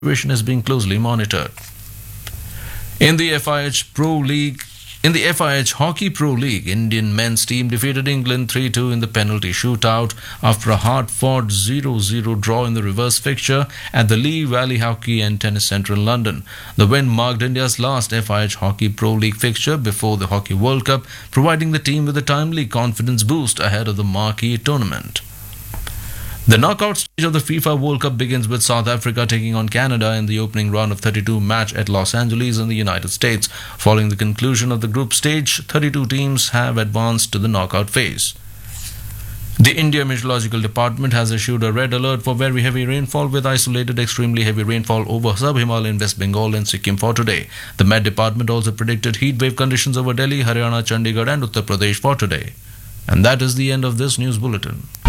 situation is being closely monitored. In the FIH Hockey Pro League, Indian men's team defeated England 3-2 in the penalty shootout after a hard-fought 0-0 draw in the reverse fixture at the Lee Valley Hockey and Tennis Centre in London. The win marked India's last FIH Hockey Pro League fixture before the Hockey World Cup, providing the team with a timely confidence boost ahead of the marquee tournament. The knockout stage of the FIFA World Cup begins with South Africa taking on Canada in the opening round of 32 match at Los Angeles in the United States. Following the conclusion of the group stage, 32 teams have advanced to the knockout phase. The India Meteorological Department has issued a red alert for very heavy rainfall with isolated extremely heavy rainfall over sub-Himalayan West Bengal and Sikkim for today. The Met Department also predicted heat wave conditions over Delhi, Haryana, Chandigarh and Uttar Pradesh for today. And that is the end of this news bulletin.